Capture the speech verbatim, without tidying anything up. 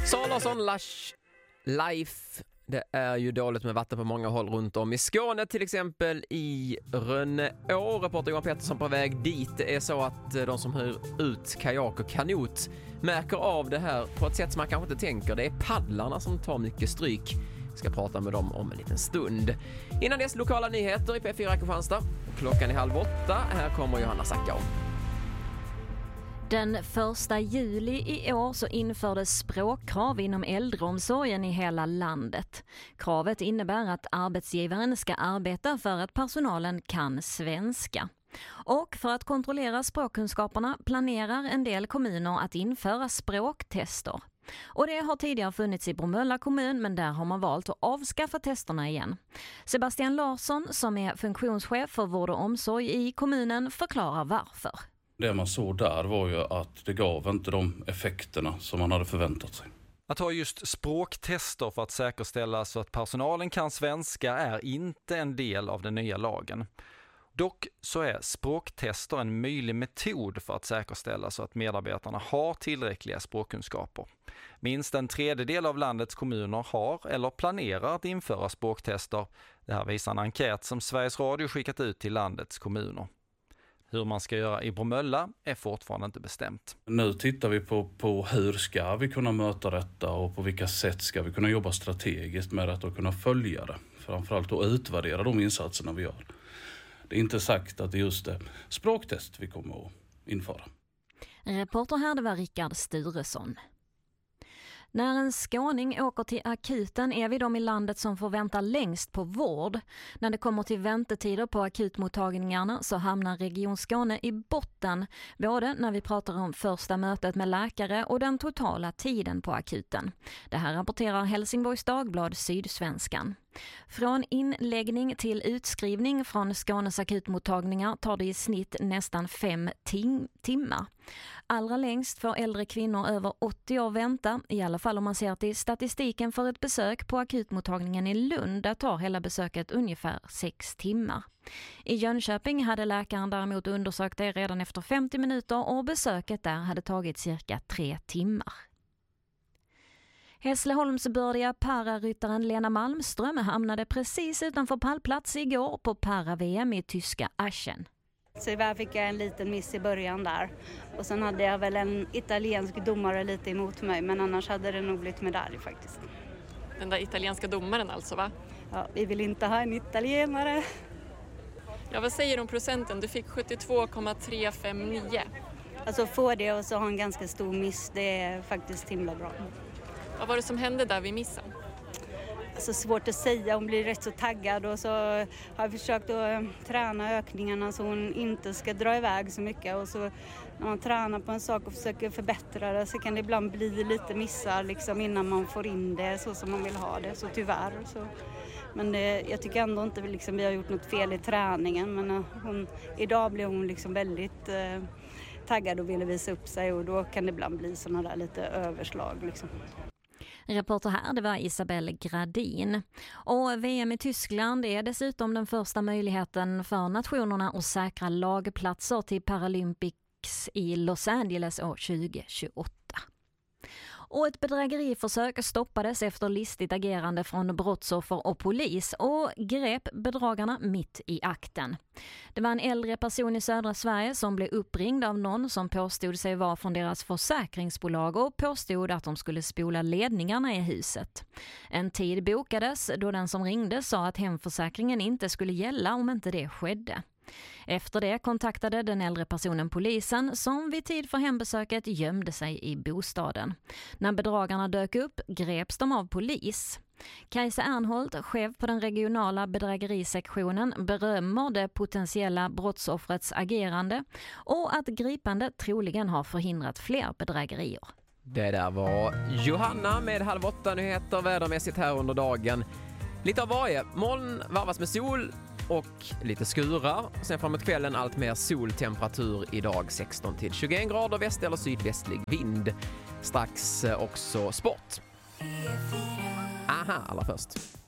Sara Larsson, Lush Life. Det är ju dåligt med vatten på många håll runt om i Skåne, till exempel i Rönneå. Reporter Johan Pettersson på väg dit. Det är så att de som hyr ut kajak och kanot märker av det här på ett sätt som man kanske inte tänker. Det är paddlarna som tar mycket stryk. Jag ska prata med dem om en liten stund. Innan dess lokala nyheter i P fyra Kristianstad. Klockan är halv åtta. Här kommer Johanna Sackau. Den första juli i år så infördes språkkrav inom äldreomsorgen i hela landet. Kravet innebär att arbetsgivaren ska arbeta för att personalen kan svenska. Och för att kontrollera språkkunskaperna planerar en del kommuner att införa språktester. Och det har tidigare funnits i Bromölla kommun, men där har man valt att avskaffa testerna igen. Sebastian Larsson, som är funktionschef för vård och omsorg i kommunen, förklarar varför. Det man såg där var ju att det gav inte de effekterna som man hade förväntat sig. Att ha just språktester för att säkerställa så att personalen kan svenska är inte en del av den nya lagen. Dock så är språktester en möjlig metod för att säkerställa så att medarbetarna har tillräckliga språkkunskaper. Minst en tredjedel av landets kommuner har eller planerar att införa språktester. Det här visar en enkät som Sveriges Radio skickat ut till landets kommuner. Hur man ska göra i Bromölla är fortfarande inte bestämt. Nu tittar vi på, på hur ska vi kunna möta detta och på vilka sätt ska vi kunna jobba strategiskt med det och kunna följa det. Framförallt att utvärdera de insatserna vi gör. Det är inte sagt att det är just det språktest vi kommer att införa. Reporter här, det var Rickard Sturesson. När en skåning åker till akuten är vi de i landet som får vänta längst på vård. När det kommer till väntetider på akutmottagningarna så hamnar Region Skåne i botten. Både när vi pratar om första mötet med läkare och den totala tiden på akuten. Det här rapporterar Helsingborgs Dagblad Sydsvenskan. Från inläggning till utskrivning från Skånes akutmottagningar tar det i snitt nästan fem tim- timmar. Allra längst får äldre kvinnor över åttio år vänta, i alla fall om man ser till statistiken för ett besök på akutmottagningen i Lund. Där tar hela besöket ungefär sex timmar. I Jönköping hade läkaren däremot undersökt det redan efter femtio minuter och besöket där hade tagit cirka tre timmar. Hässleholmsbördiga pararyttaren Lena Malmström hamnade precis utanför pallplats igår på para-V M i tyska Aschen. Så där fick jag en liten miss i början där. Och sen hade jag väl en italiensk domare lite emot mig, men annars hade det nog blivit medalj faktiskt. Den där italienska domaren alltså, va? Ja, vi vill inte ha en italienare. Ja, vad säger du om procenten? Du fick sjuttiotvå komma tre fem nio. Alltså få det och så ha en ganska stor miss, det är faktiskt himla bra. Vad var det som hände där vid missen? Alltså svårt att säga, hon blir rätt så taggad och så har jag försökt att träna ökningarna så hon inte ska dra iväg så mycket. Och så när man tränar på en sak och försöker förbättra det så kan det ibland bli lite missar liksom innan man får in det så som man vill ha det, så tyvärr. Så. Men det, jag tycker ändå inte liksom, vi har gjort något fel i träningen, men hon, idag blev hon liksom väldigt eh, taggad och ville visa upp sig och då kan det ibland bli sådana där lite överslag liksom. Reporter här, det var Isabelle Gradin. Och V M i Tyskland är dessutom den första möjligheten för nationerna att säkra lagplatser till Paralympics i Los Angeles år tjugo tjugoåtta. Och ett bedrägeriförsök stoppades efter listigt agerande från brottsoffer och polis och grep bedragarna mitt i akten. Det var en äldre person i södra Sverige som blev uppringd av någon som påstod sig vara från deras försäkringsbolag och påstod att de skulle spola ledningarna i huset. En tid bokades då den som ringde sa att hemförsäkringen inte skulle gälla om inte det skedde. Efter det kontaktade den äldre personen polisen som vid tid för hembesöket gömde sig i bostaden. När bedragarna dök upp greps de av polis. Kajsa Ernholt, chef på den regionala bedrägerisektionen, berömmer det potentiella brottsoffrets agerande och att gripande troligen har förhindrat fler bedrägerier. Det där var Johanna med halv åtta nyheter vädermässigt här under dagen. Lite av varje. Moln varvas med sol och lite skurar. Sen framåt kvällen allt mer soltemperatur idag sexton till tjugoett grader, väst eller sydvästlig vind. Strax också sport. Aha, allra först.